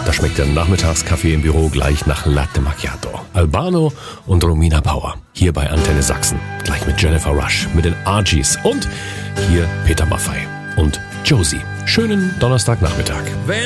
Da schmeckt der Nachmittagskaffee im Büro gleich nach Latte Macchiato. Albano und Romina Power. Hier bei Antenne Sachsen. Gleich mit Jennifer Rush, mit den Argies und hier Peter Maffay und Josie. Schönen Donnerstagnachmittag.